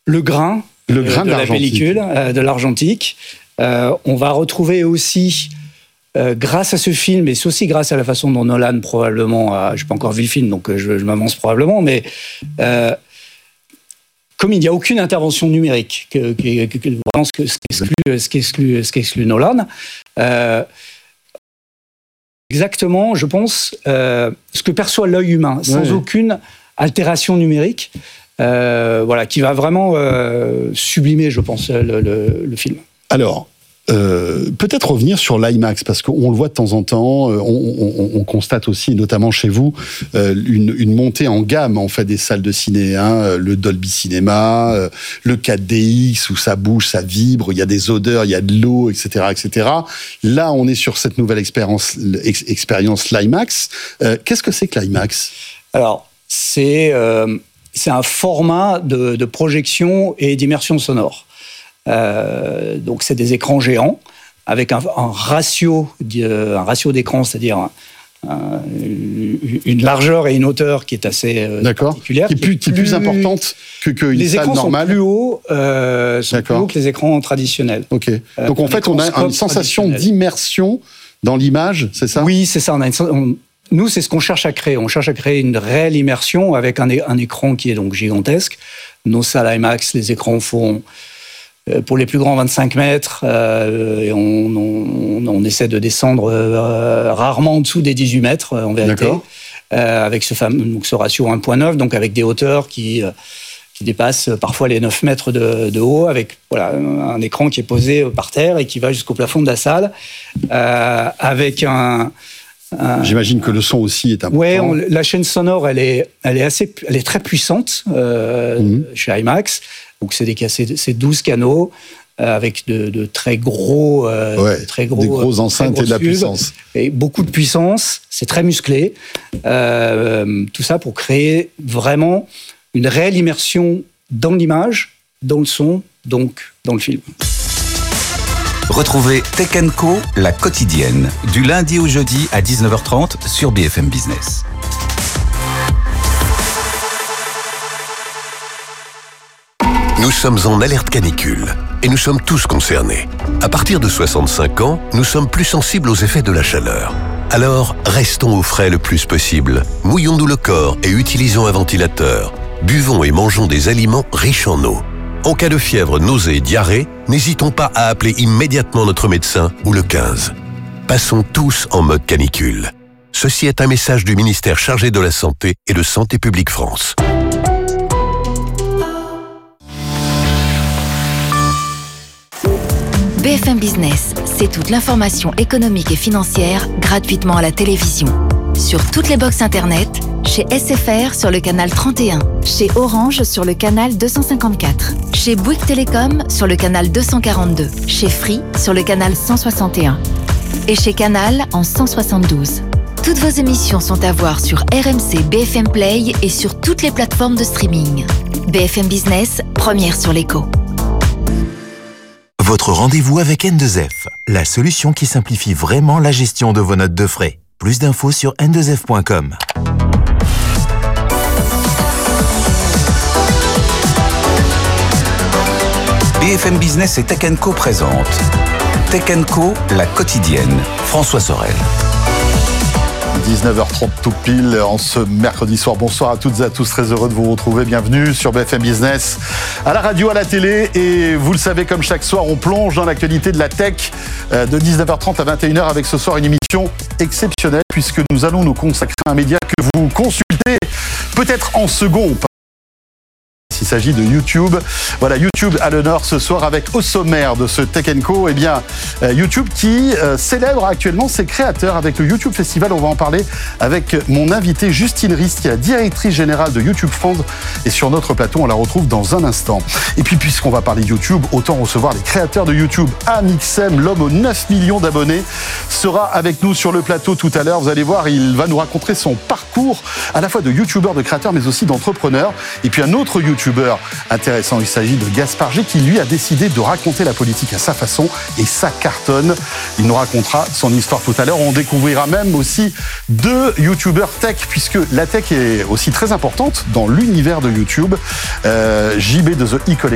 le grain de la pellicule, de l'argentique. On va retrouver aussi, grâce à ce film, et c'est aussi grâce à la façon dont Nolan probablement, je n'ai pas encore vu le film, donc je m'avance probablement, mais comme il n'y a aucune intervention numérique, vraiment ce qu'exclut Nolan, exactement, je pense, ce que perçoit l'œil humain, sans aucune altération numérique, qui va vraiment sublimer, je pense, le film. Alors, peut-être revenir sur l'IMAX, parce qu'on le voit de temps en temps, on constate aussi, notamment chez vous, une montée en gamme en fait des salles de ciné, le Dolby Cinema, le 4DX où ça bouge, ça vibre, il y a des odeurs, il y a de l'eau, etc., etc. Là, on est sur cette nouvelle expérience l'IMAX. Qu'est-ce que c'est que l'IMAX ? Alors, c'est un format de projection et d'immersion sonore. Donc c'est des écrans géants avec un ratio d'écran, c'est-à-dire une largeur et une hauteur qui est assez particulière. Qui est plus importante qu'une salle normale. Les écrans sont plus hauts que les écrans traditionnels. Ok. Donc en fait, on a une sensation d'immersion dans l'image, c'est ça ? Oui, c'est ça. Nous, c'est ce qu'on cherche à créer. On cherche à créer une réelle immersion avec un écran qui est donc gigantesque. Nos salles IMAX, les écrans font... Pour les plus grands, 25 mètres, et on essaie de descendre rarement en dessous des 18 mètres, en vérité, avec ce ratio 1.9, donc avec des hauteurs qui dépassent parfois les 9 mètres de haut, avec un écran qui est posé par terre et qui va jusqu'au plafond de la salle, avec J'imagine que le son aussi est important. Oui, la chaîne sonore, elle est très puissante chez IMAX. Donc c'est 12 canaux avec de très gros, des grosses enceintes et de la puissance. Et beaucoup de puissance, c'est très musclé. Tout ça pour créer vraiment une réelle immersion dans l'image, dans le son, donc dans le film. Retrouvez Tech & Co, la quotidienne, du lundi au jeudi à 19h30 sur BFM Business. Nous sommes en alerte canicule et nous sommes tous concernés. À partir de 65 ans, nous sommes plus sensibles aux effets de la chaleur. Alors, restons au frais le plus possible. Mouillons-nous le corps et utilisons un ventilateur. Buvons et mangeons des aliments riches en eau. En cas de fièvre, nausées et diarrhée, n'hésitons pas à appeler immédiatement notre médecin ou le 15. Passons tous en mode canicule. Ceci est un message du ministère chargé de la Santé et de Santé publique France. BFM Business, c'est toute l'information économique et financière gratuitement à la télévision. Sur toutes les box internet, chez SFR sur le canal 31, chez Orange sur le canal 254, chez Bouygues Télécom sur le canal 242, chez Free sur le canal 161 et chez Canal en 172. Toutes vos émissions sont à voir sur RMC BFM Play et sur toutes les plateformes de streaming. BFM Business, première sur l'écho. Votre rendez-vous avec N2F, la solution qui simplifie vraiment la gestion de vos notes de frais. Plus d'infos sur n2f.com. BFM Business et Tech & Co présente Tech & Co, la quotidienne. François Sorel. 19h30 tout pile en ce mercredi soir. Bonsoir à toutes et à tous, très heureux de vous retrouver. Bienvenue sur BFM Business, à la radio, à la télé. Et vous le savez, comme chaque soir, on plonge dans l'actualité de la tech de 19h30 à 21h avec ce soir une émission exceptionnelle puisque nous allons nous consacrer à un média que vous consultez peut-être en second. Il s'agit de YouTube. Voilà, YouTube à l'honneur ce soir avec au sommaire de ce Tech & Co, YouTube qui célèbre actuellement ses créateurs avec le YouTube Festival. On va en parler avec mon invitée Justine Rist, qui est la directrice générale de YouTube France. Et sur notre plateau, on la retrouve dans un instant. Et puis, puisqu'on va parler YouTube, autant recevoir les créateurs de YouTube. Amixem, l'homme aux 9 millions d'abonnés, sera avec nous sur le plateau tout à l'heure. Vous allez voir, il va nous raconter son parcours à la fois de YouTubeur, de créateur, mais aussi d'entrepreneur. Et puis un autre YouTubeur intéressant, il s'agit de Gaspard G, qui lui a décidé de raconter la politique à sa façon et ça cartonne. Il nous racontera son histoire tout à l'heure. On découvrira même aussi deux YouTubeurs tech, puisque la tech est aussi très importante dans l'univers de YouTube. JB de The E-Collective